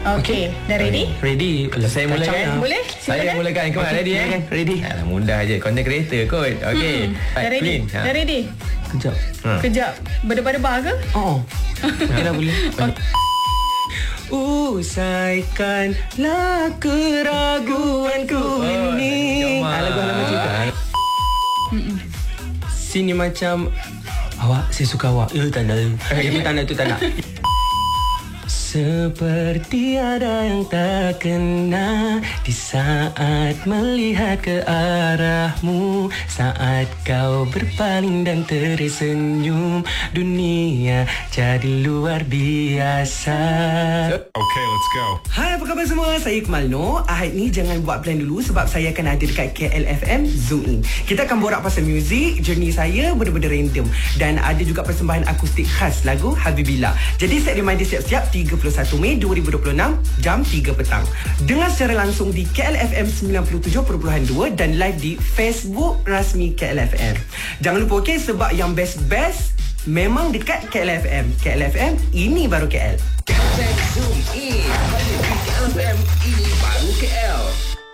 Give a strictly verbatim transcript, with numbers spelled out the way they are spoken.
Okey, dah ready? Ready. Saya mulakan. Boleh? Saya Silakan. mulakan. Kau okay, ready eh? Ready. Alah, mudah je. Content creator kot. Okey. Hmm. Dah ready? Ha. Dah ready? Kejap. Ha. Kejap. Berdebar-debar ke? Oh. Okey dah boleh. Usaikanlah keraguanku oh, ini. Ah, lagu lama juga. Sini macam awak, saya suka awak. Ya, tak nak. Eh, itu tak nak, itu tak nak. Seperti ada yang tak kena di saat melihat ke arahmu, saat kau berpaling dan tersenyum, dunia jadi luar biasa. Okay, let's go. Hai, apa khabar semua? Saya Iqmal Noor. Ahad ni jangan buat plan dulu sebab saya akan ada dekat K L F M Zoom In. Kita akan borak pasal muzik, journey saya benda-benda random dan ada juga persembahan akustik khas lagu Habibillah. Jadi set reminder siap-siap tiga puluh satu Mei dua ribu dua puluh enam jam tiga petang. Dengar secara langsung di K L F M sembilan puluh tujuh perpuluhan dua dan live di Facebook rasmi K L F M. Jangan lupa okey sebab yang best-best memang dekat K L F M. K L F M ini baru K L. Zoom In hanya di K L F M, ini baru K L.